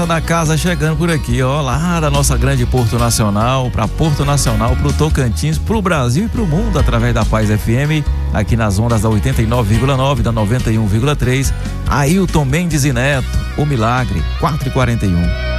da casa chegando por aqui, ó, lá da nossa grande Porto Nacional, para Porto Nacional, pro Tocantins, pro Brasil e pro mundo, através da Paz FM, aqui nas ondas da 89,9, da 91,3, Ailton Mendes e Neto, o Milagre, 4h41.